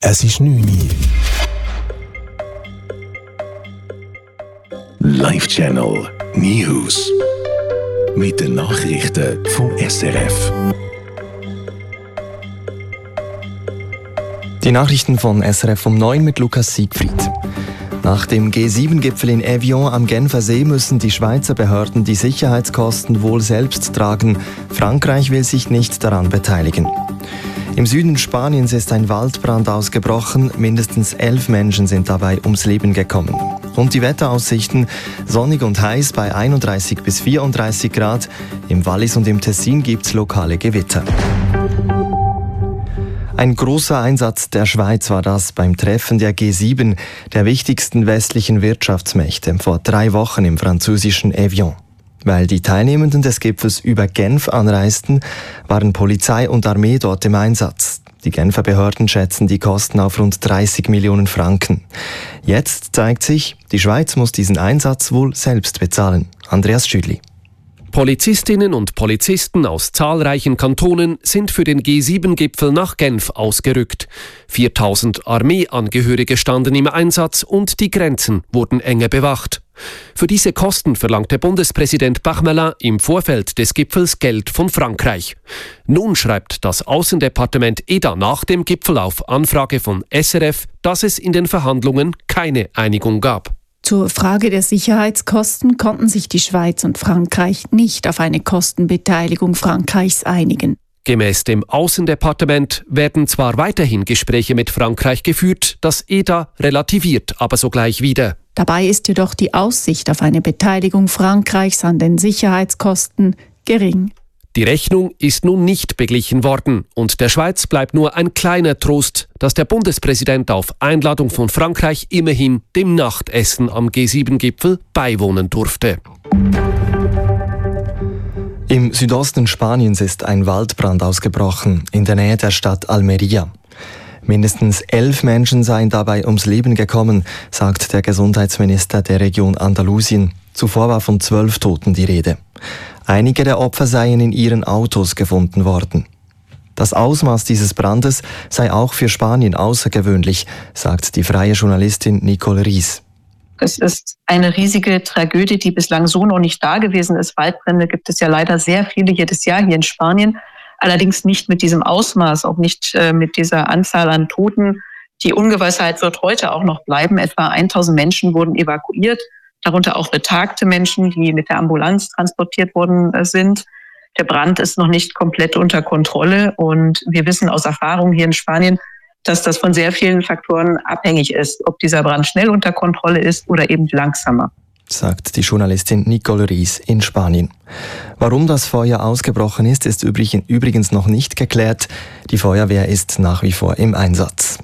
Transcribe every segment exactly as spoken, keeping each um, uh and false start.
Es ist neun Uhr. Live Channel News. Mit den Nachrichten vom S R F. Die Nachrichten von S R F um neun mit Lukas Siegfried. Nach dem G sieben Gipfel in Evian am Genfer See müssen die Schweizer Behörden die Sicherheitskosten wohl selbst tragen. Frankreich will sich nicht daran beteiligen. Im Süden Spaniens ist ein Waldbrand ausgebrochen. Mindestens elf Menschen sind dabei ums Leben gekommen. Und die Wetteraussichten: sonnig und heiß bei einunddreißig bis vierunddreißig Grad. Im Wallis und im Tessin gibt es lokale Gewitter. Ein großer Einsatz der Schweiz war das beim Treffen der G sieben, der wichtigsten westlichen Wirtschaftsmächte, vor drei Wochen im französischen Evian. Weil die Teilnehmenden des Gipfels über Genf anreisten, waren Polizei und Armee dort im Einsatz. Die Genfer Behörden schätzen die Kosten auf rund dreißig Millionen Franken. Jetzt zeigt sich, die Schweiz muss diesen Einsatz wohl selbst bezahlen. Andreas Schüdli. Polizistinnen und Polizisten aus zahlreichen Kantonen sind für den G sieben Gipfel nach Genf ausgerückt. viertausend Armeeangehörige standen im Einsatz und die Grenzen wurden enge bewacht. Für diese Kosten verlangte Bundespräsident Bachmelin im Vorfeld des Gipfels Geld von Frankreich. Nun schreibt das Außendepartement E D A nach dem Gipfel auf Anfrage von S R F, dass es in den Verhandlungen keine Einigung gab. Zur Frage der Sicherheitskosten konnten sich die Schweiz und Frankreich nicht auf eine Kostenbeteiligung Frankreichs einigen. Gemäß dem Außendepartement werden zwar weiterhin Gespräche mit Frankreich geführt, das E D A relativiert aber sogleich wieder. Dabei ist jedoch die Aussicht auf eine Beteiligung Frankreichs an den Sicherheitskosten gering. Die Rechnung ist nun nicht beglichen worden und der Schweiz bleibt nur ein kleiner Trost, dass der Bundespräsident auf Einladung von Frankreich immerhin dem Nachtessen am G sieben Gipfel beiwohnen durfte. Im Südosten Spaniens ist ein Waldbrand ausgebrochen, in der Nähe der Stadt Almería. Mindestens elf Menschen seien dabei ums Leben gekommen, sagt der Gesundheitsminister der Region Andalusien. Zuvor war von zwölf Toten die Rede. Einige der Opfer seien in ihren Autos gefunden worden. Das Ausmaß dieses Brandes sei auch für Spanien außergewöhnlich, sagt die freie Journalistin Nicole Ries. Es ist eine riesige Tragödie, die bislang so noch nicht da gewesen ist. Waldbrände gibt es ja leider sehr viele jedes Jahr hier in Spanien. Allerdings nicht mit diesem Ausmaß, auch nicht äh, mit dieser Anzahl an Toten. Die Ungewissheit wird heute auch noch bleiben. Etwa tausend Menschen wurden evakuiert, darunter auch betagte Menschen, die mit der Ambulanz transportiert worden äh, sind. Der Brand ist noch nicht komplett unter Kontrolle und wir wissen aus Erfahrung hier in Spanien, dass das von sehr vielen Faktoren abhängig ist, ob dieser Brand schnell unter Kontrolle ist oder eben langsamer, sagt die Journalistin Nicole Ries in Spanien. Warum das Feuer ausgebrochen ist, ist übrigens noch nicht geklärt. Die Feuerwehr ist nach wie vor im Einsatz.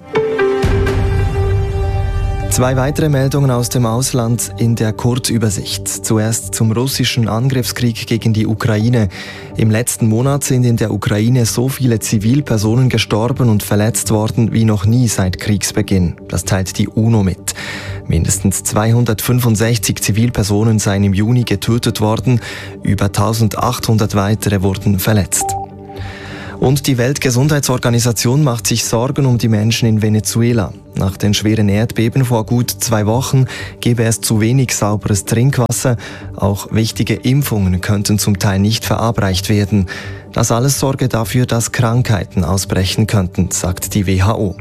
Zwei weitere Meldungen aus dem Ausland in der Kurzübersicht. Zuerst zum russischen Angriffskrieg gegen die Ukraine. Im letzten Monat sind in der Ukraine so viele Zivilpersonen gestorben und verletzt worden wie noch nie seit Kriegsbeginn. Das teilt die UNO mit. Mindestens zweihundertfünfundsechzig Zivilpersonen seien im Juni getötet worden, über eintausendachthundert weitere wurden verletzt. Und die Weltgesundheitsorganisation macht sich Sorgen um die Menschen in Venezuela. Nach den schweren Erdbeben vor gut zwei Wochen gebe es zu wenig sauberes Trinkwasser. Auch wichtige Impfungen könnten zum Teil nicht verabreicht werden. Das alles sorge dafür, dass Krankheiten ausbrechen könnten, sagt die W H O.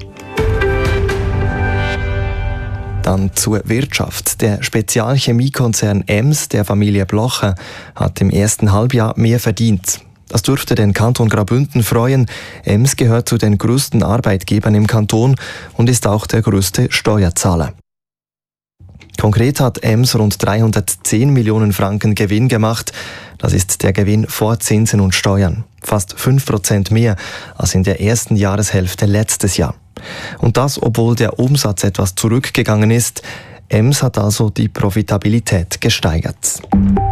Dann zur Wirtschaft. Der Spezialchemiekonzern E M S der Familie Blocher hat im ersten Halbjahr mehr verdient. Das dürfte den Kanton Graubünden freuen. E M S gehört zu den größten Arbeitgebern im Kanton und ist auch der größte Steuerzahler. Konkret hat E M S rund dreihundertzehn Millionen Franken Gewinn gemacht. Das ist der Gewinn vor Zinsen und Steuern. Fast fünf Prozent mehr als in der ersten Jahreshälfte letztes Jahr. Und das, obwohl der Umsatz etwas zurückgegangen ist. E M S hat also die Profitabilität gesteigert.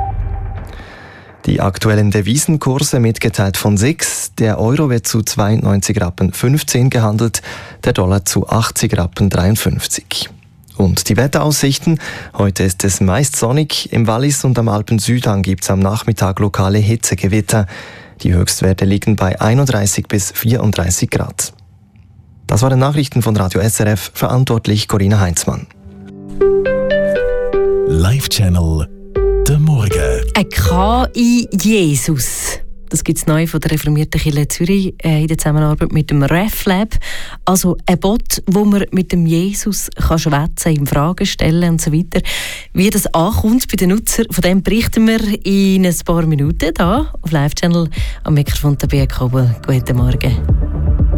Die aktuellen Devisenkurse mitgeteilt von S I X. Der Euro wird zu zweiundneunzig Rappen fünfzehn gehandelt, der Dollar zu achtzig Rappen dreiundfünfzig. Und die Wetteraussichten: Heute ist es meist sonnig. Im Wallis und am Alpensüdhang gibt es am Nachmittag lokale Hitzegewitter. Die Höchstwerte liegen bei einunddreißig bis vierunddreißig Grad. Das waren Nachrichten von Radio S R F, verantwortlich Corinna Heinzmann. Live-Channel der Morgen. Ein K I-Jesus. Das gibt es neu von der reformierten Kirche Zürich äh, in der Zusammenarbeit mit dem RefLab. Also ein Bot, wo man mit dem Jesus kann schwätzen, ihm Fragen stellen und so weiter. Wie das ankommt bei den Nutzern, von dem berichten wir in ein paar Minuten hier auf Live-Channel. Am Mikrofon der Bea Kobel. Guten Morgen.